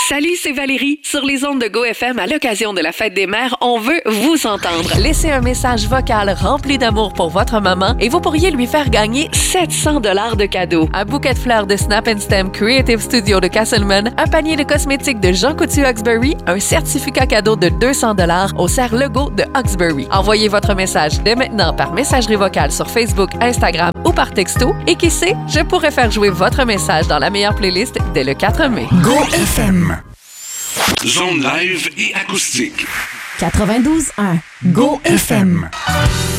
Salut, c'est Valérie. Sur les ondes de GoFM, à l'occasion de la Fête des Mères, on veut vous entendre. Laissez un message vocal rempli d'amour pour votre maman et vous pourriez lui faire gagner 700 $ de cadeaux. Un bouquet de fleurs de Snap & Stem Creative Studio de Castleman, un panier de cosmétiques de Jean Coutu Hawkesbury, un certificat cadeau de 200 $ au serre-logo de Hawkesbury. Envoyez votre message dès maintenant par messagerie vocale sur Facebook, Instagram ou par texto et qui sait, je pourrais faire jouer votre message dans la meilleure playlist dès le 4 mai. GoFM. Zone live et acoustique. 92.1 GoFM.